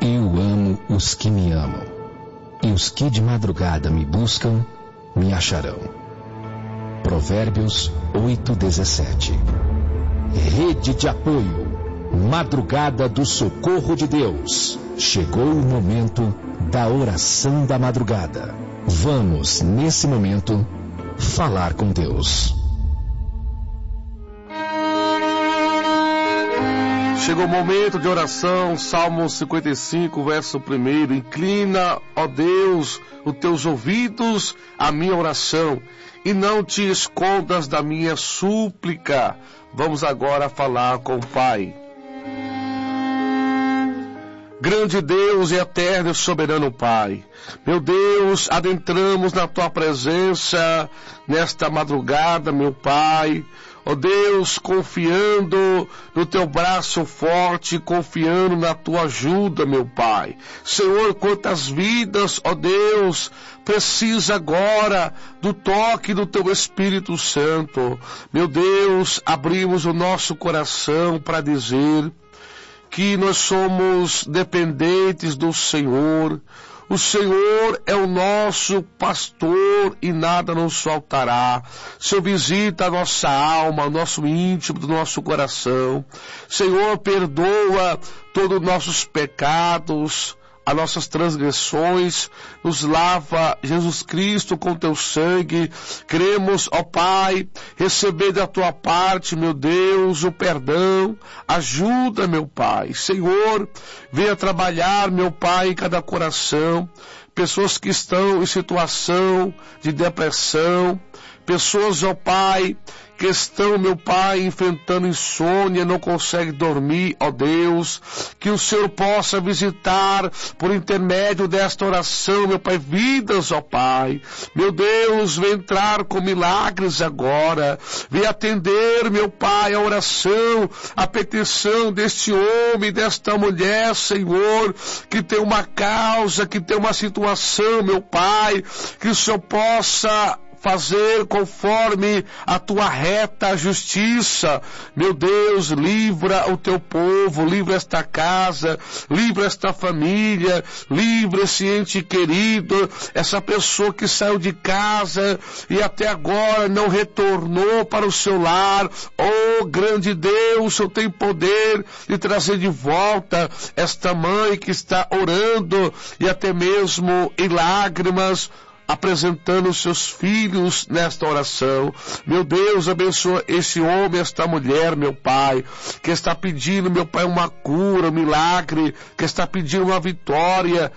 Eu amo os que me amam, e os que de madrugada me buscam, me acharão. Provérbios 8:17. Rede de apoio, Madrugada do Socorro de Deus. Chegou o momento da oração da madrugada. Vamos, nesse momento, falar com Deus. Chegou o momento de oração, Salmo 55, verso 1. Inclina, ó Deus, os teus ouvidos à minha oração, e não te escondas da minha súplica. Vamos agora falar com o Pai. Grande Deus e eterno e soberano Pai, meu Deus, adentramos na Tua presença nesta madrugada, meu Pai. Ó Deus, confiando no Teu braço forte, confiando na Tua ajuda, meu Pai. Senhor, quantas vidas, ó Deus, precisa agora do toque do Teu Espírito Santo. Meu Deus, abrimos o nosso coração para dizer que nós somos dependentes do Senhor. O Senhor é o nosso pastor e nada nos faltará. Senhor, visita a nossa alma, o nosso íntimo, do nosso coração. Senhor, perdoa todos os nossos pecados, as nossas transgressões, nos lava, Jesus Cristo, com Teu sangue. Queremos, ó Pai, receber da Tua parte, meu Deus, o perdão. Ajuda, meu Pai. Senhor, venha trabalhar, meu Pai, em cada coração. Pessoas que estão em situação de depressão, pessoas, ó Pai, que estão, meu Pai, enfrentando insônia, não conseguem dormir, ó Deus, que o Senhor possa visitar, por intermédio desta oração, meu Pai, vidas, ó Pai. Meu Deus, vem entrar com milagres agora, vem atender, meu Pai, a oração, a petição deste homem, desta mulher, Senhor, que tem uma causa, que tem uma situação, meu Pai, que o Senhor possa fazer conforme a Tua reta justiça. Meu Deus, livra o Teu povo, livra esta casa, livra esta família, livra esse ente querido, essa pessoa que saiu de casa e até agora não retornou para o seu lar. Oh, grande Deus, o Senhor tem poder de trazer de volta esta mãe que está orando e até mesmo em lágrimas, apresentando os seus filhos nesta oração. Meu Deus, abençoa esse homem, esta mulher, meu Pai, que está pedindo, meu Pai, uma cura, um milagre, que está pedindo uma vitória.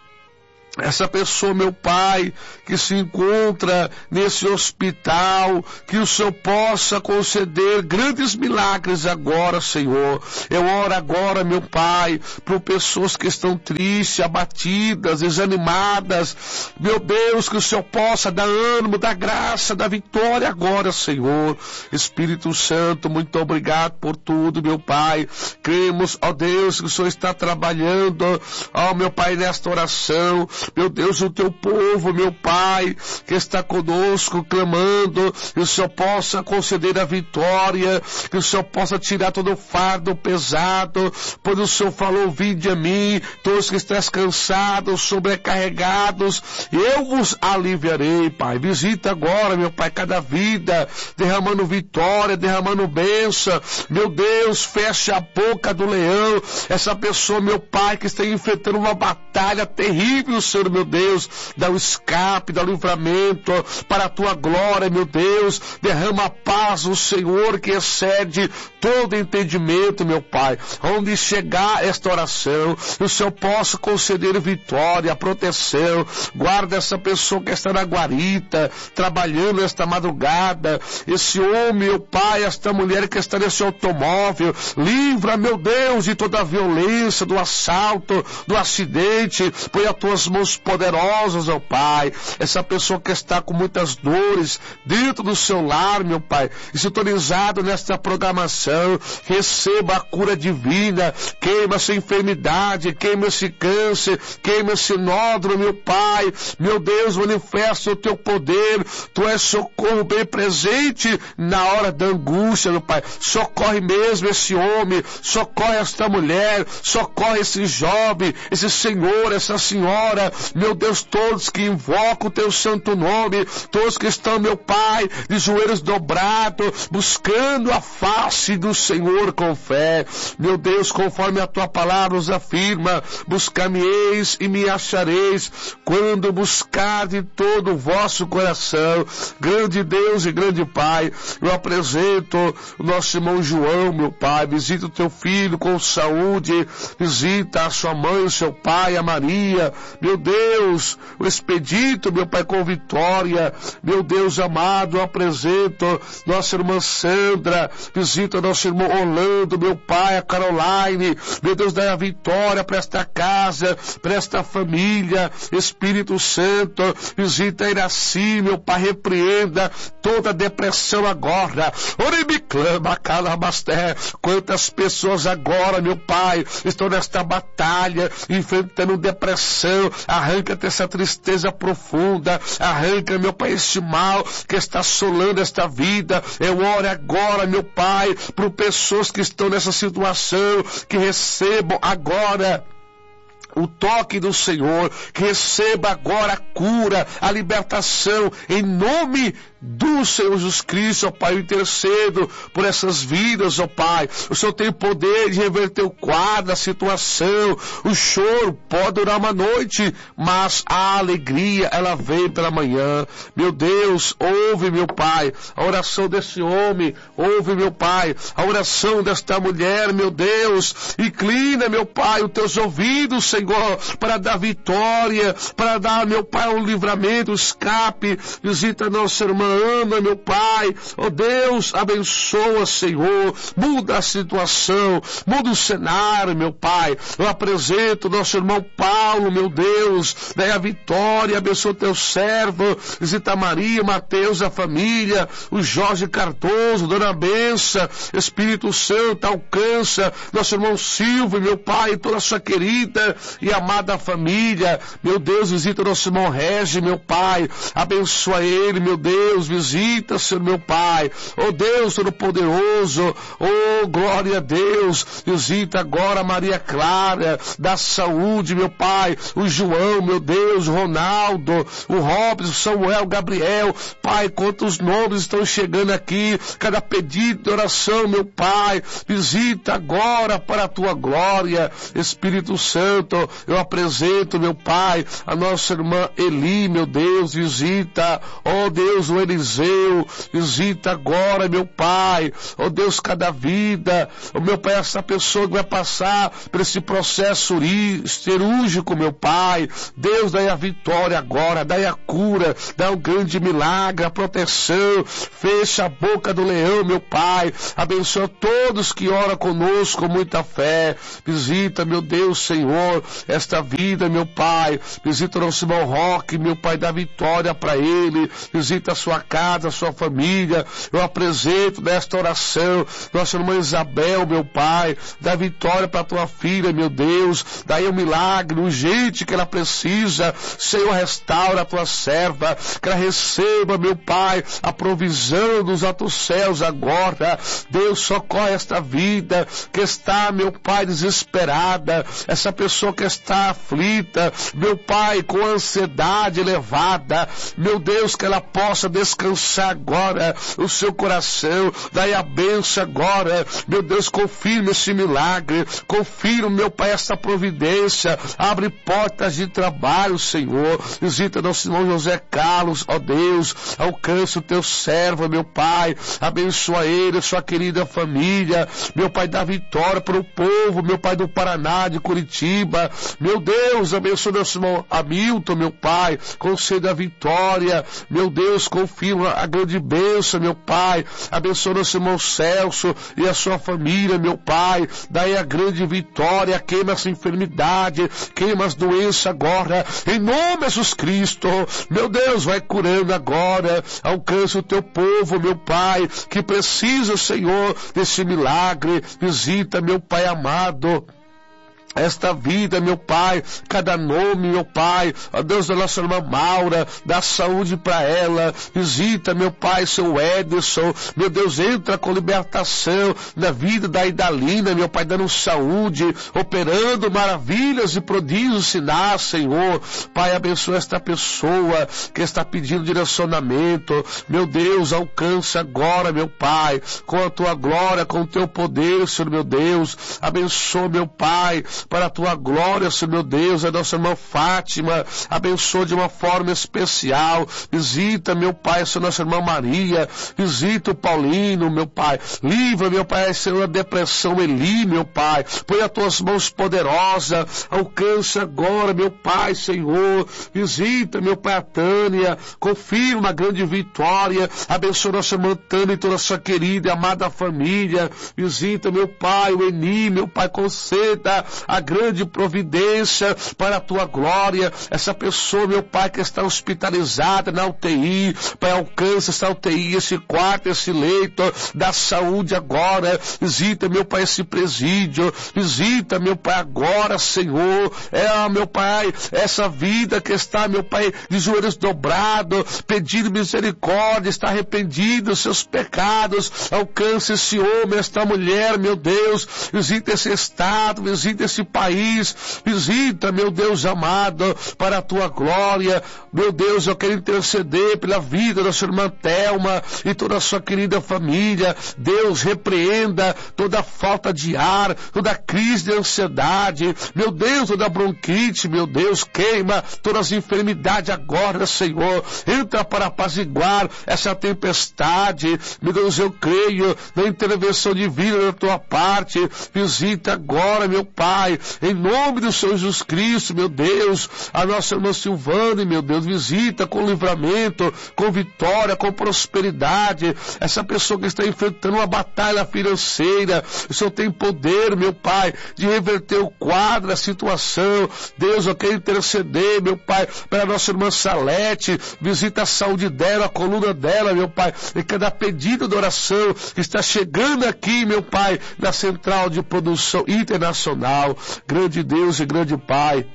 Essa pessoa, meu Pai, que se encontra nesse hospital, que o Senhor possa conceder grandes milagres agora, Senhor. Eu oro agora, meu Pai, por pessoas que estão tristes, abatidas, desanimadas. Meu Deus, que o Senhor possa dar ânimo, dar graça, dar vitória agora, Senhor. Espírito Santo, muito obrigado por tudo, meu Pai. Cremos, ó Deus, que o Senhor está trabalhando, ó meu Pai, nesta oração. Meu Deus, o Teu povo, meu Pai, que está conosco, clamando, que o Senhor possa conceder a vitória, que o Senhor possa tirar todo o fardo pesado, pois o Senhor falou, vinde a mim, todos que estáis cansados, sobrecarregados, eu vos aliviarei, Pai. Visita agora, meu Pai, cada vida, derramando vitória, derramando bênção. Meu Deus, fecha a boca do leão, essa pessoa, meu Pai, que está enfrentando uma batalha terrível, Senhor, meu Deus, dá o escape, dá o livramento para a Tua glória, meu Deus. Derrama a paz do Senhor que excede todo entendimento, meu Pai. Onde chegar esta oração, o Senhor possa conceder vitória, proteção. Guarda essa pessoa que está na guarita, trabalhando esta madrugada. Esse homem, meu Pai, esta mulher que está nesse automóvel. Livra, meu Deus, de toda a violência, do assalto, do acidente. Põe as Tuas mãos mãos poderosas, ó Pai. Essa pessoa que está com muitas dores dentro do seu lar, meu Pai, e sintonizado nesta programação, receba a cura divina, queima essa enfermidade, queima esse câncer, queima esse nódulo, meu Pai. Meu Deus, manifesta o teu poder. Tu és socorro bem presente na hora da angústia, meu Pai. Socorre mesmo esse homem, socorre esta mulher, socorre esse jovem, esse senhor, essa senhora, meu Deus, todos que invocam o teu santo nome, todos que estão, meu Pai, de joelhos dobrados, buscando a face do Senhor com fé. Meu Deus, conforme a tua palavra nos afirma, buscar-me-eis e me achareis, quando buscar de todo o vosso coração. Grande Deus e grande Pai, eu apresento o nosso irmão João, meu Pai. Visita o teu filho com saúde, visita a sua mãe, o seu pai, a Maria, meu Deus, o Expedito, meu Pai, com vitória. Meu Deus amado, eu apresento nossa irmã Sandra, visita nosso irmão Orlando, meu Pai, a Caroline, meu Deus, dá a vitória para esta casa, para esta família. Espírito Santo, visita Iraci, meu Pai, repreenda toda depressão agora. Ore me clama, calabasté. Quantas pessoas agora, meu Pai, estão nesta batalha, enfrentando depressão. Arranca essa tristeza profunda, arranca, meu Pai, este mal que está assolando esta vida. Eu oro agora, meu Pai, por pessoas que estão nessa situação, que recebam agora o toque do Senhor, que receba agora a cura, a libertação, em nome do Senhor Jesus Cristo, ó Pai. Eu intercedo por essas vidas, ó Pai. O Senhor tem poder de reverter o quadro, a situação. O choro pode durar uma noite, mas a alegria, ela vem pela manhã. Meu Deus, ouve, meu Pai, a oração desse homem. Ouve, meu Pai, a oração desta mulher, meu Deus. Inclina, meu Pai, os teus ouvidos, Senhor, para dar vitória, para dar, meu Pai, um livramento, um escape. Visita nossa irmã Ana, meu Pai. Oh Deus, abençoa, Senhor. Muda a situação, muda o cenário, meu Pai. Eu apresento nosso irmão Paulo, meu Deus. Dai a vitória, abençoa teu servo. Visita Maria, Mateus, a família, o Jorge Cardoso, Dona Bença. Espírito Santo, alcança nosso irmão Silvio, meu Pai, toda a sua querida e amada família. Meu Deus, visita nosso irmão Regi, meu Pai. Abençoa ele, meu Deus. Visita, Senhor, meu Pai. Oh Deus Todo-Poderoso. Oh, glória a Deus. Visita agora Maria Clara, da saúde, meu Pai. O João, meu Deus. O Ronaldo, o Robson, o Samuel, o Gabriel. Pai, quantos nomes estão chegando aqui. Cada pedido de oração, meu Pai. Visita agora para a tua glória. Espírito Santo, eu apresento, meu Pai, a nossa irmã Eli, meu Deus. Visita, oh Deus, o Eliseu, visita agora, meu Pai, oh Deus, cada vida, oh meu Pai, essa pessoa que vai passar por esse processo cirúrgico, meu Pai. Deus, dai a vitória agora, dai a cura, dai um grande milagre, a proteção. Fecha a boca do leão, meu Pai. Abençoa todos que oram conosco com muita fé. Visita, meu Deus, Senhor, esta vida, meu Pai. Visita o nosso irmão Roque, meu Pai, dá vitória para ele. Visita a sua casa, a sua família. Eu apresento nesta oração nossa irmã Isabel, meu Pai. Dá vitória para tua filha, meu Deus. Daí um milagre urgente que ela precisa. Senhor, restaura a tua serva, que ela receba, meu Pai, a provisão dos altos céus agora. Deus, socorre esta vida que está, meu Pai, desesperada. Essa pessoa que está aflita, meu Pai, com ansiedade elevada. Meu Deus, que ela possa descansar agora o seu coração. Daí a bênção agora. Meu Deus, confirma esse milagre. Confirma, meu Pai, essa providência. Abre portas de trabalho, Senhor. Visita nosso irmão José Carlos, ó Deus. Alcança o teu servo, meu Pai. Abençoa ele, sua querida família. Meu Pai, dá vitória para o povo, meu Pai, do Paraná, de Curitiba. Meu Deus, abençoa nosso irmão Hamilton, meu Pai. Conceda a vitória. Meu Deus, confirma confirma a grande bênção, meu Pai. Abençoa nosso irmão Celso e a sua família, meu Pai. Daí a grande vitória, queima essa enfermidade, queima as doenças agora, em nome de Jesus Cristo. Meu Deus, vai curando agora, alcança o teu povo, meu Pai, que precisa, Senhor, desse milagre. Visita, meu Pai amado, esta vida, meu Pai, cada nome, meu Pai, ó Deus da nossa irmã Maura, dá saúde para ela, visita, meu Pai, seu Ederson, meu Deus, entra com libertação na vida da Idalina, meu Pai, dando saúde, operando maravilhas e prodígios, sinais, Senhor. Pai, abençoa esta pessoa que está pedindo direcionamento, meu Deus, alcança agora, meu Pai, com a tua glória, com o teu poder, Senhor, meu Deus, abençoa, meu Pai, para a tua glória, Senhor, meu Deus, a nossa irmã Fátima, abençoa de uma forma especial, visita, meu Pai, a nossa irmã Maria, visita o Paulino, meu Pai, livra, meu Pai, Senhor, a depressão, Eli, meu Pai, põe as tuas mãos poderosas, alcança agora, meu Pai, Senhor, visita, meu Pai, a Tânia, confirma a grande vitória, abençoa nossa irmã Tânia e toda a sua querida e amada família, visita, meu Pai, o Eni, meu Pai, conceda a grande providência para a tua glória, essa pessoa, meu Pai, que está hospitalizada na UTI, Pai, alcança essa UTI, esse quarto, esse leito, da saúde agora, visita, meu Pai, esse presídio, visita, meu Pai, agora, Senhor, meu Pai, essa vida que está, meu Pai, de joelhos dobrados, pedindo misericórdia, está arrependido dos seus pecados, alcança esse homem, esta mulher, meu Deus, visita esse estado, visita esse país, visita, meu Deus amado, para a tua glória, meu Deus, eu quero interceder pela vida da sua irmã Thelma e toda a sua querida família. Deus, repreenda toda falta de ar, toda crise de ansiedade, meu Deus, toda bronquite, meu Deus, queima todas as enfermidades agora, Senhor, entra para apaziguar essa tempestade, meu Deus, eu creio na intervenção divina da tua parte, visita agora, meu Pai, em nome do Senhor Jesus Cristo, meu Deus, a nossa irmã Silvane, meu Deus, visita com livramento, com vitória, com prosperidade, essa pessoa que está enfrentando uma batalha financeira, o Senhor tem poder, meu Pai, de reverter o quadro, a situação. Deus, eu quero interceder, meu Pai, para a nossa irmã Salete, visita a saúde dela, a coluna dela, meu Pai, e cada pedido de oração que está chegando aqui, meu Pai, na Central de Produção Internacional. Grande Deus e grande Pai,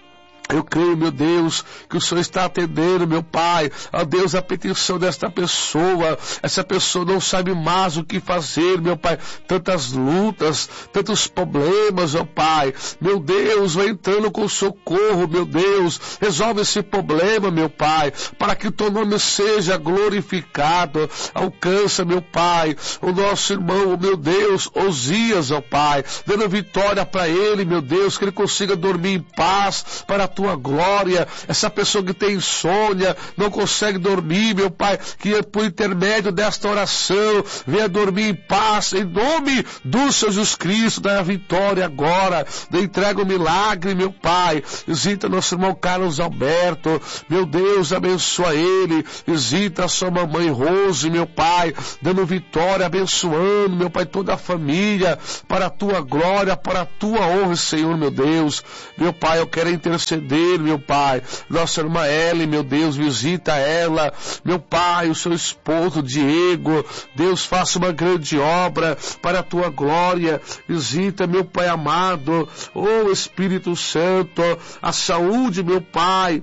eu creio, meu Deus, que o Senhor está atendendo, meu Pai, ó Deus, a petição desta pessoa. Essa pessoa não sabe mais o que fazer, meu Pai, tantas lutas, tantos problemas, ó Pai, meu Deus, vai entrando com socorro, meu Deus, resolve esse problema, meu Pai, para que o teu nome seja glorificado. Alcança, meu Pai, o nosso irmão, meu Deus, Osias, ó Pai, dando vitória para ele, meu Deus, que ele consiga dormir em paz para a tua glória. Essa pessoa que tem insônia, não consegue dormir, meu Pai, que por intermédio desta oração venha dormir em paz, em nome do Senhor Jesus Cristo. Dá a vitória agora, entrega o milagre, meu Pai. Visita nosso irmão Carlos Alberto, meu Deus, abençoa ele, visita a sua mamãe Rose, meu Pai, dando vitória, abençoando, meu Pai, toda a família, para a tua glória, para a tua honra, Senhor, meu Deus. Meu Pai, eu quero interceder, meu Pai, nossa irmã Ellen, meu Deus, visita ela, meu Pai, o seu esposo Diego, Deus, faça uma grande obra para a tua glória, visita, meu Pai amado, oh Espírito Santo, a saúde, meu Pai,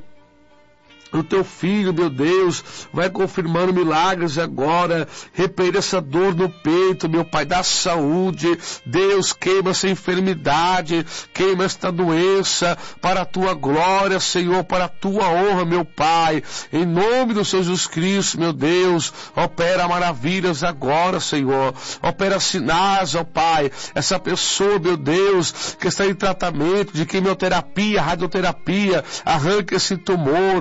o teu filho, meu Deus, vai confirmando milagres agora, repreende essa dor no peito, meu Pai, dá saúde, Deus, queima essa enfermidade, queima esta doença, para a tua glória, Senhor, para a tua honra, meu Pai, em nome do Senhor Jesus Cristo, meu Deus, opera maravilhas agora, Senhor, opera sinais, ó Pai, essa pessoa, meu Deus, que está em tratamento de quimioterapia, radioterapia, arranca esse tumor, arranca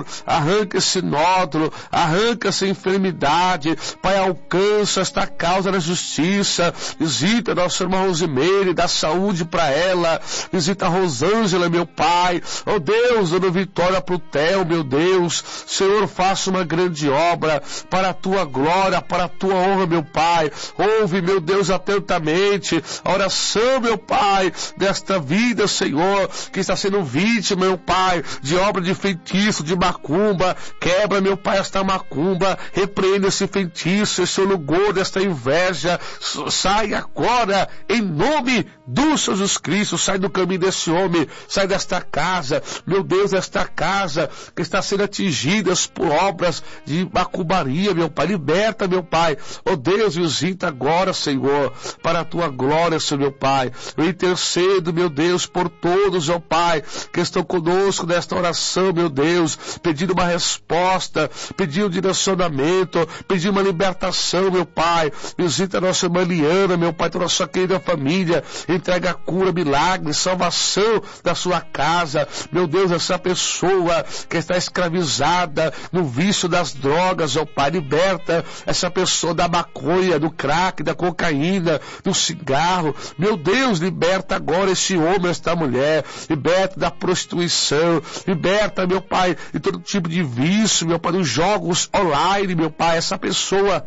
arranca esse nódulo, arranca essa enfermidade, Pai, alcança esta causa da justiça, visita nossa irmã Rosimeire, dá saúde para ela, visita a Rosângela, meu Pai, oh Deus, dando vitória para o Theo, meu Deus, Senhor, faça uma grande obra, para a tua glória, para a tua honra, meu Pai, ouve, meu Deus, atentamente, a oração, meu Pai, desta vida, Senhor, que está sendo vítima, meu Pai, de obra de feitiço, de macumba, quebra, meu Pai, esta macumba, repreende esse feitiço, esse olugor desta inveja, sai agora, em nome do Senhor Jesus Cristo, sai do caminho desse homem, sai desta casa, meu Deus, esta casa que está sendo atingida por obras de macumbaria, meu Pai, liberta, meu Pai, oh Deus, visita agora, Senhor, para a tua glória, Senhor, meu Pai, eu intercedo, meu Deus, por todos, ó Pai, que estão conosco nesta oração, meu Deus, pedindo uma resposta, pedindo um direcionamento, pedindo uma libertação, meu Pai, visita a nossa irmã Liana, meu Pai, toda a sua querida família, entrega a cura, milagre, salvação da sua casa, meu Deus, essa pessoa que está escravizada no vício das drogas, ó Pai, liberta essa pessoa da maconha, do crack, da cocaína, do cigarro, meu Deus, liberta agora esse homem, esta mulher, liberta da prostituição, liberta, meu Pai, de todo tipo de vício, meu Pai, dos jogos online, meu Pai, essa pessoa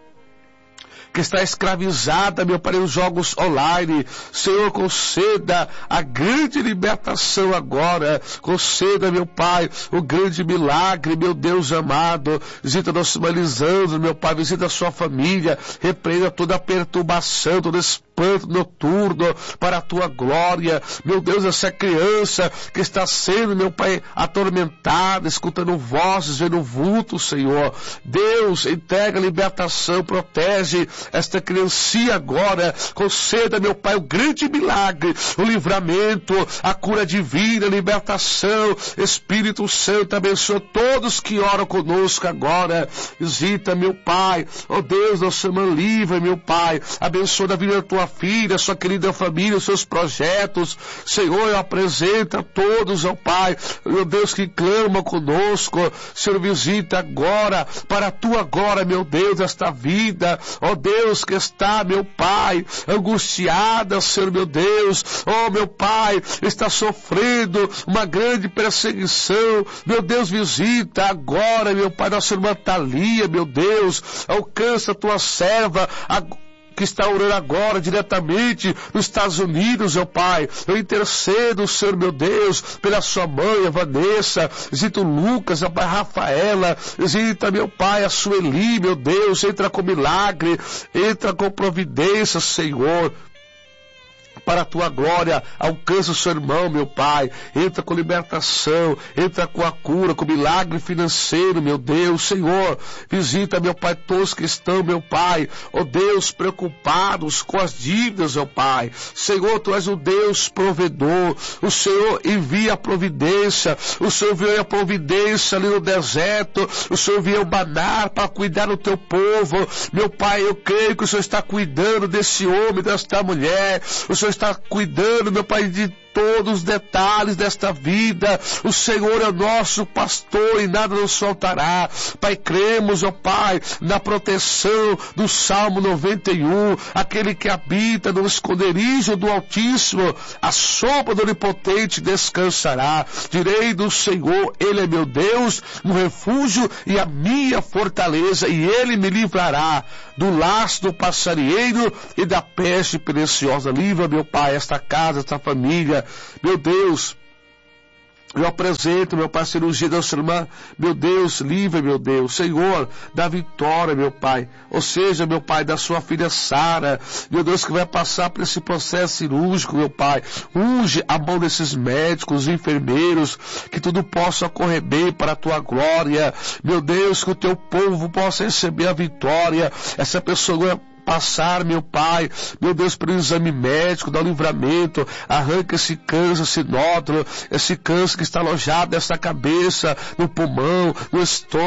que está escravizada, meu Pai, nos jogos online, Senhor, conceda a grande libertação agora, conceda, meu Pai, o grande milagre, meu Deus amado, visita nosso irmão Lisandro, meu Pai, visita a sua família, repreenda toda a perturbação, todo espanto noturno, para a tua glória, meu Deus, essa criança que está sendo, meu Pai, atormentada, escutando vozes, vendo vulto, Senhor, Deus, entrega a libertação, protege esta criancinha agora, conceda, meu Pai, o grande milagre, o livramento, a cura divina, a libertação, Espírito Santo, abençoa todos que oram conosco agora, visita, meu Pai, oh Deus, nossa irmã Lívia, meu Pai, abençoa a vida da tua filha, sua querida família, os seus projetos, Senhor, eu apresento a todos, ó Pai, meu Deus, que clama conosco, Senhor, visita agora, para a tua glória, meu Deus, esta vida, ó Deus, que está, meu Pai, angustiada, Senhor, meu Deus, oh meu Pai, está sofrendo uma grande perseguição, meu Deus, visita agora, meu Pai, nossa irmã Thalia, meu Deus, alcança a tua serva, que está orando agora diretamente nos Estados Unidos, meu Pai, eu intercedo, Senhor, meu Deus, pela sua mãe, a Vanessa, visita o Lucas, a Pai Rafaela, visita, meu Pai, a Sueli, meu Deus, entra com milagre, entra com providência, Senhor, para a tua glória, alcança o seu irmão, meu Pai, entra com libertação, entra com a cura, com milagre financeiro, meu Deus, Senhor, visita, meu Pai, todos que estão, meu Pai, ó Deus, preocupados com as dívidas, meu Pai, Senhor, tu és o Deus provedor, o Senhor envia a providência, o Senhor envia a providência ali no deserto, o Senhor envia o maná para cuidar do teu povo, meu Pai, eu creio que o Senhor está cuidando desse homem, desta mulher, o Senhor está cuidando, meu Pai, de todos os detalhes desta vida, o Senhor é nosso pastor e nada nos faltará, Pai, cremos, ó Pai, na proteção do Salmo 91, aquele que habita no esconderijo do Altíssimo, a sombra do Onipotente descansará, direi do Senhor, Ele é meu Deus, um refúgio e a minha fortaleza, e Ele me livrará do laço do passarinheiro e da peste preciosa, livra, meu Pai, esta casa, esta família, meu Deus, eu apresento, meu Pai, a cirurgia da sua irmã, meu Deus, livre, meu Deus, Senhor, da vitória, meu Pai, ou seja, meu Pai, da sua filha Sara, meu Deus, que vai passar por esse processo cirúrgico, meu Pai, unge a mão desses médicos, enfermeiros, que tudo possa correr bem para a tua glória, meu Deus, que o teu povo possa receber a vitória, essa pessoa passar, meu Pai, meu Deus, pelo exame médico, dá o livramento, arranca esse câncer, esse nódulo, esse câncer que está alojado nessa cabeça, no pulmão, no estômago,